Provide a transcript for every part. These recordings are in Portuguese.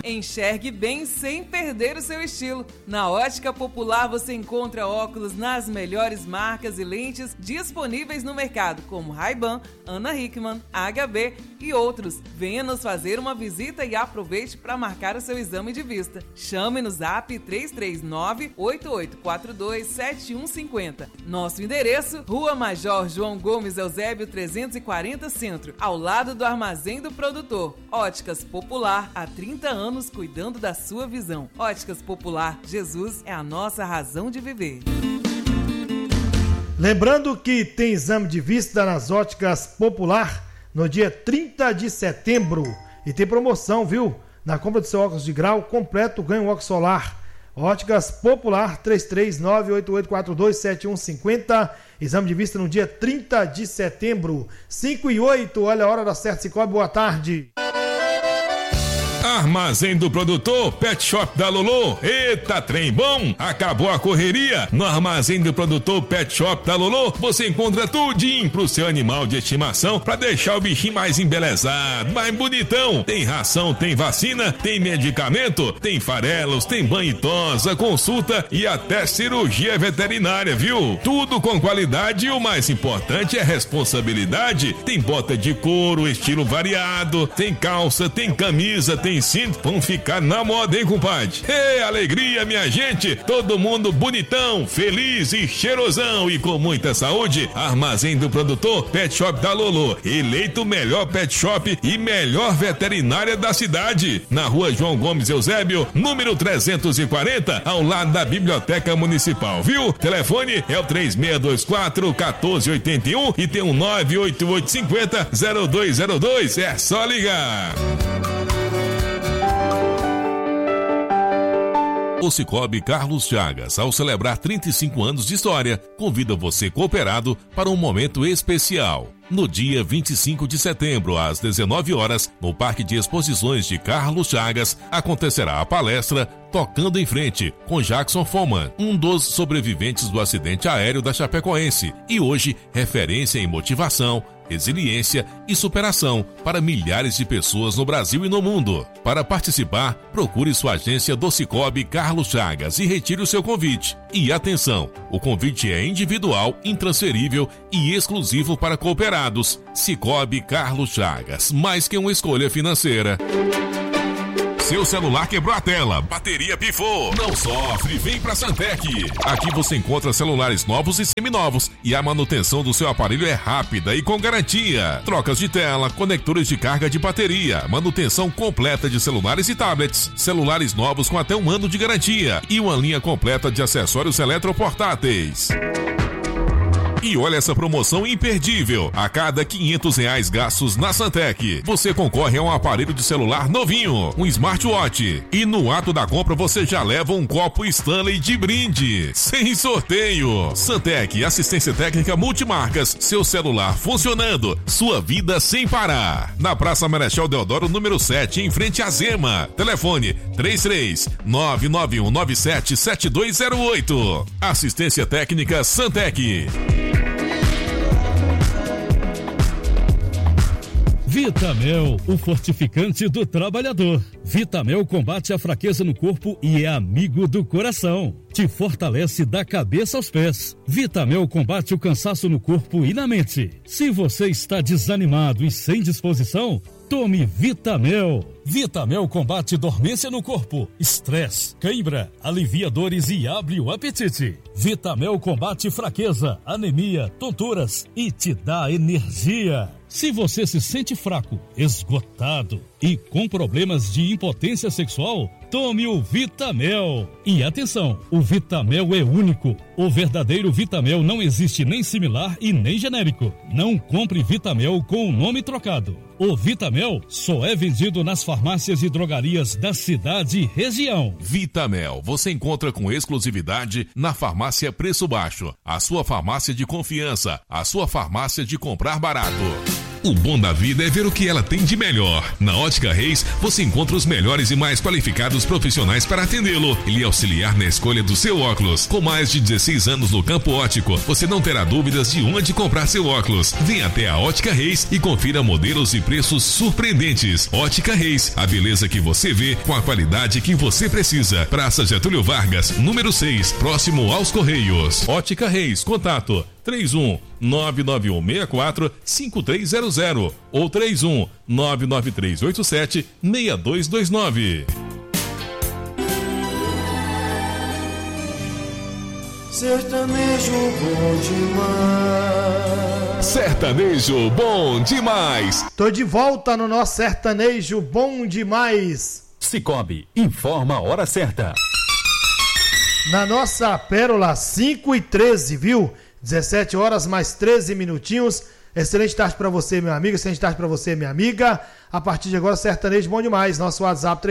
Enxergue bem sem perder o seu estilo. Na Ótica Popular você encontra óculos nas melhores marcas e lentes disponíveis no mercado, como Ray-Ban, Ana Hickman, HB e outros. Venha nos fazer uma visita e aproveite para marcar o seu exame de vista. Chame no Zap 339-8842-7150. Nosso endereço, Rua Major João Gomes Eusébio 340 Centro, ao lado do Armazém do Produtor. Óticas Popular, há 30 anos cuidando da sua visão. Óticas Popular, Jesus é a nossa razão de viver. Lembrando que tem exame de vista nas Óticas Popular no dia 30 de setembro. E tem promoção, viu? Na compra do seu óculos de grau completo, ganha um óculos solar. Óticas Popular, 339-8842-7150. Exame de vista no dia 30 de setembro. 5:08, olha a hora da certa. Cicobi, boa tarde. Armazém do Produtor, Pet Shop da Lolô. Eita, trem bom! Acabou a correria? No Armazém do Produtor, Pet Shop da Lolô, você encontra tudinho pro seu animal de estimação pra deixar o bichinho mais embelezado, mais bonitão. Tem ração, tem vacina, tem medicamento, tem farelos, tem banho e tosa, consulta e até cirurgia veterinária, viu? Tudo com qualidade e o mais importante é responsabilidade. Tem bota de couro, estilo variado, tem calça, tem camisa, tem cinto, vão ficar na moda, hein, compadre? Ei, alegria, minha gente! Todo mundo bonitão, feliz e cheirosão e com muita saúde. Armazém do Produtor, Pet Shop da Lolô, eleito o melhor pet shop e melhor veterinária da cidade. Na Rua João Gomes Eusébio, número 340, ao lado da Biblioteca Municipal, viu? Telefone é o 3624-1481 e tem um 98850-0202. É só ligar. O Cicobi Carlos Chagas, ao celebrar 35 anos de história, convida você cooperado para um momento especial. No dia 25 de setembro, às 19 horas, no Parque de Exposições de Carlos Chagas, acontecerá a palestra Tocando em Frente, com Jackson Foman, um dos sobreviventes do acidente aéreo da Chapecoense, e hoje referência em motivação, resiliência e superação para milhares de pessoas no Brasil e no mundo. Para participar, procure sua agência do Cicobi Carlos Chagas e retire o seu convite. E atenção, o convite é individual, intransferível e exclusivo para cooperados. Cicobi Carlos Chagas, mais que uma escolha financeira. Seu celular quebrou a tela, bateria pifou, não sofre, vem pra Santec. Aqui você encontra celulares novos e seminovos e a manutenção do seu aparelho é rápida e com garantia. Trocas de tela, conectores de carga de bateria, manutenção completa de celulares e tablets, celulares novos com até 1 ano de garantia e uma linha completa de acessórios eletroportáteis. E olha essa promoção imperdível. A cada R$500 gastos na Santec, você concorre a um aparelho de celular novinho, um smartwatch. E no ato da compra você já leva um copo Stanley de brinde, sem sorteio. Santec, assistência técnica multimarcas, seu celular funcionando, sua vida sem parar. Na Praça Marechal Deodoro, número 7, em frente à Zema. Telefone 33-99197-7208. Assistência técnica Santec. Vitamel, o fortificante do trabalhador. Vitamel combate a fraqueza no corpo e é amigo do coração. Te fortalece da cabeça aos pés. Vitamel combate o cansaço no corpo e na mente. Se você está desanimado e sem disposição, tome Vitamel. Vitamel combate dormência no corpo, estresse, cãibra, alivia dores e abre o apetite. Vitamel combate fraqueza, anemia, tonturas e te dá energia. Se você se sente fraco, esgotado e com problemas de impotência sexual, tome o Vitamel. E atenção, o Vitamel é único. O verdadeiro Vitamel não existe nem similar e nem genérico. Não compre Vitamel com o nome trocado. O Vitamel só é vendido nas farmácias e drogarias da cidade e região. Vitamel, você encontra com exclusividade na Farmácia Preço Baixo. A sua farmácia de confiança, a sua farmácia de comprar barato. O bom da vida é ver o que ela tem de melhor. Na Ótica Reis, você encontra os melhores e mais qualificados profissionais para atendê-lo e lhe auxiliar na escolha do seu óculos. Com mais de 16 anos no campo óptico, você não terá dúvidas de onde comprar seu óculos. Venha até a Ótica Reis e confira modelos e preços surpreendentes. Ótica Reis, a beleza que você vê com a qualidade que você precisa. Praça Getúlio Vargas, número 6, próximo aos Correios. Ótica Reis, contato 31-99164-5300 ou 31-99387-6229. Sertanejo bom demais. Sertanejo bom demais. Tô de volta no nosso Sertanejo bom demais. Cicobi, informa a hora certa. Na nossa pérola, 5h13, viu? 17 horas mais 13 minutinhos. Excelente tarde para você, meu amigo. Excelente tarde para você, minha amiga. A partir de agora, Sertanejo bom demais. Nosso WhatsApp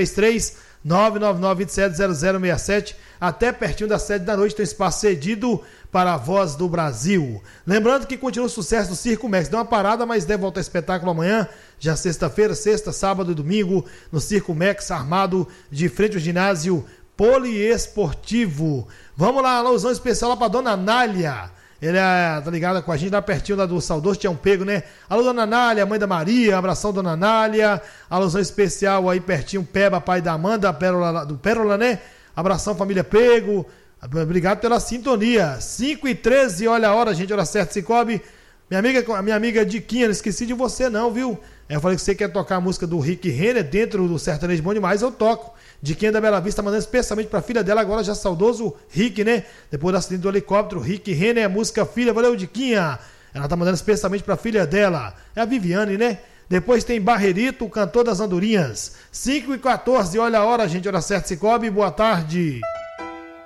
33-999-270067. Até pertinho das 7 da noite tem um espaço cedido para a Voz do Brasil. Lembrando que continua o sucesso do Circo Max. Deu uma parada, mas deve voltar ao espetáculo amanhã. Já sexta-feira, sexta, sábado e domingo. No Circo Max, armado de frente ao ginásio poliesportivo. Vamos lá, alusão especial lá para Dona Nália. Ele tá ligado com a gente lá pertinho lá do saudoso Tião Pego, né? Alô, Dona Nália, mãe da Maria, abração, Dona Nália. Alusão especial aí pertinho, Peba, pai da Amanda, do Pérola, né? Abração, família Pego. Obrigado pela sintonia. 5h13, olha a hora, gente, hora certa, Cicobi. Minha amiga Diquinha, não esqueci de você não, viu? Eu falei que você quer tocar a música do Rick Renner dentro do Sertanejo Bom Demais, eu toco. Diquinha da Bela Vista, mandando especialmente pra filha dela, agora já saudoso Rick, né? Depois do acidente do helicóptero, Rick Renner, música filha, valeu Diquinha. Ela tá mandando especialmente pra filha dela, é a Viviane, né? Depois tem Barrerito, o cantor das andorinhas. 5h14, olha a hora, gente, hora certa, Cicobi, boa tarde.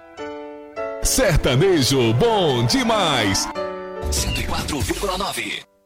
Sertanejo bom demais. 104,9.